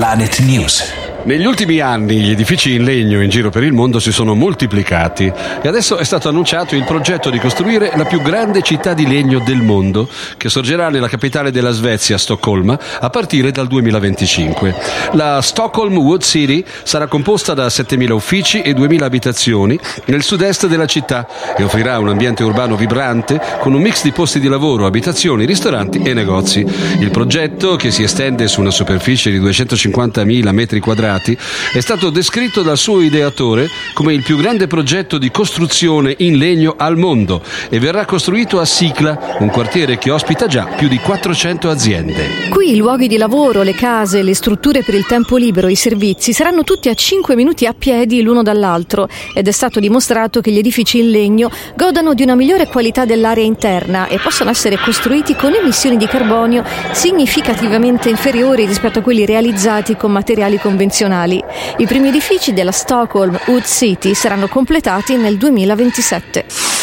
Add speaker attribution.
Speaker 1: Planet News.
Speaker 2: Negli ultimi anni gli edifici in legno in giro per il mondo si sono moltiplicati e adesso è stato annunciato il progetto di costruire la più grande città di legno del mondo, che sorgerà nella capitale della Svezia, Stoccolma, a partire dal 2025. La Stockholm Wood City sarà composta da 7.000 uffici e 2.000 abitazioni nel sud-est della città e offrirà un ambiente urbano vibrante con un mix di posti di lavoro, abitazioni, ristoranti e negozi. Il progetto, che si estende su una superficie di 250.000 metri quadrati, è stato descritto dal suo ideatore come il più grande progetto di costruzione in legno al mondo e verrà costruito a Sickla, un quartiere che ospita già più di 400 aziende.
Speaker 3: Qui i luoghi di lavoro, le case, le strutture per il tempo libero, i servizi saranno tutti a 5 minuti a piedi l'uno dall'altro ed è stato dimostrato che gli edifici in legno godano di una migliore qualità dell'area interna e possono essere costruiti con emissioni di carbonio significativamente inferiori rispetto a quelli realizzati con materiali convenzionali. I primi edifici della Stockholm Wood City saranno completati nel 2027.